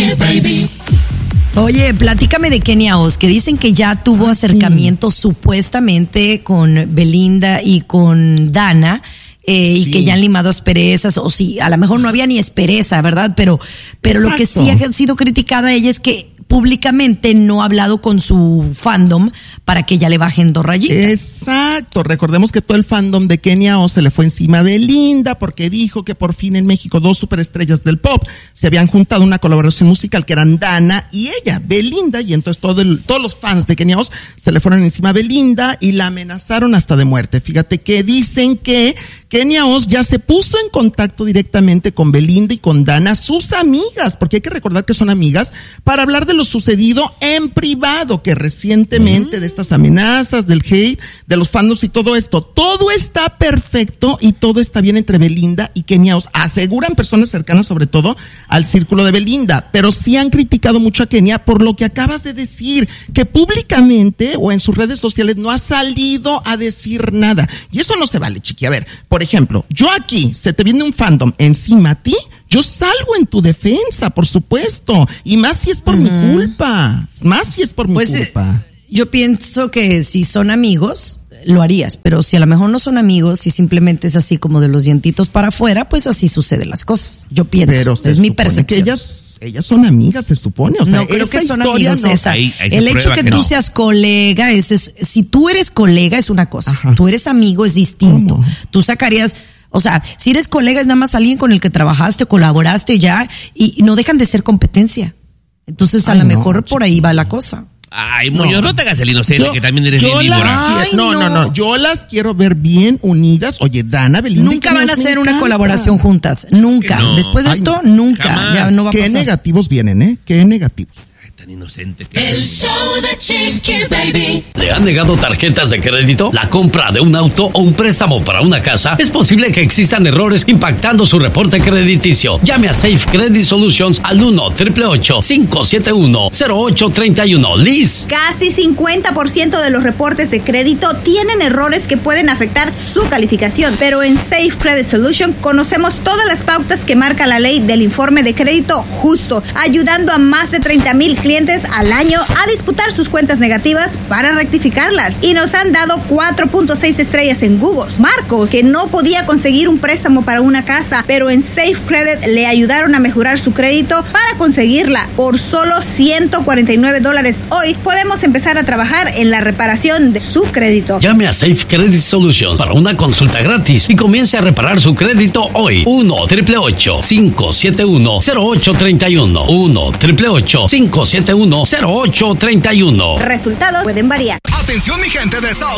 you, baby. Oye, platícame de Kenia Oz, que dicen que ya tuvo acercamiento supuestamente con Belinda y con Dana. Y que ya han limado asperezas, o sí, a lo mejor no había ni aspereza, ¿verdad? Pero lo que sí ha sido criticada a ella es que públicamente no ha hablado con su fandom para que ya le bajen 2 rayitas. Exacto, recordemos que todo el fandom de Kenia Oz se le fue encima a Belinda porque dijo que por fin en México 2 superestrellas del pop se habían juntado una colaboración musical que eran Dana y ella, Belinda, y entonces todos los fans de Kenia Oz se le fueron encima a Belinda y la amenazaron hasta de muerte. Fíjate que dicen que Kenia Oz ya se puso en contacto directamente con Belinda y con Dana, sus amigas, porque hay que recordar que son amigas, para hablar de lo sucedido en privado, que recientemente de estas amenazas, del hate, de los fandoms y todo esto, todo está perfecto y todo está bien entre Belinda y Kenia Oz, aseguran personas cercanas sobre todo al círculo de Belinda, pero sí han criticado mucho a Kenia por lo que acabas de decir, que públicamente o en sus redes sociales no ha salido a decir nada, y eso no se vale, chiqui. A ver, por ejemplo, yo aquí, se te viene un fandom encima a ti, yo salgo en tu defensa, por supuesto, y más si es por mi culpa, culpa. Yo pienso que si son amigos, lo harías, pero si a lo mejor no son amigos y simplemente es así como de los dientitos para afuera, pues así suceden las cosas. Yo pienso, pero es mi percepción. Que ellas son amigas, se supone. O sea, no creo que son amigos, no. César. El hecho que tú seas colega, si tú eres colega es una cosa, tú eres amigo es distinto. ¿Cómo? Tú sacarías... O sea, si eres colega es nada más alguien con el que trabajaste, colaboraste ya, y no dejan de ser competencia. Entonces a lo mejor por ahí va la cosa. Ay, Muñoz, no te hagas el inocente, que también eres bien víbora. No, yo las quiero ver bien unidas. Oye, Dana, Belinda. Nunca van a hacer una colaboración juntas, nunca. No. Después de esto, nunca. Jamás. Ya no va a pasar. Qué negativos vienen, qué negativos. Tan inocente. El show de Chiqui Baby. ¿Le han negado tarjetas de crédito? ¿La compra de un auto o un préstamo para una casa? Es posible que existan errores impactando su reporte crediticio. Llame a Safe Credit Solutions al 1-888-571-0831. Liz. Casi 50% de los reportes de crédito tienen errores que pueden afectar su calificación, pero en Safe Credit Solutions conocemos todas las pautas que marca la ley del informe de crédito justo, ayudando a más de 30,000 clientes al año a disputar sus cuentas negativas para rectificarlas, y nos han dado 4.6 estrellas en Google. Marcos, que no podía conseguir un préstamo para una casa, pero en Safe Credit le ayudaron a mejorar su crédito para conseguirla por solo $149. Hoy podemos empezar a trabajar en la reparación de su crédito. Llame a Safe Credit Solutions para una consulta gratis y comience a reparar su crédito hoy. 1-888-571-0831. 1-888-571-0831. Resultados pueden variar. Atención, mi gente de South